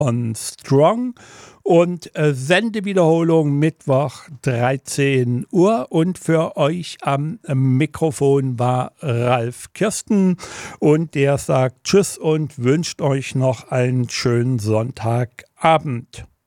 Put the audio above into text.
on Strong und Sendewiederholung Mittwoch 13 Uhr. Und für euch am Mikrofon war Ralf Kirsten und der sagt Tschüss und wünscht euch noch einen schönen Sonntagabend.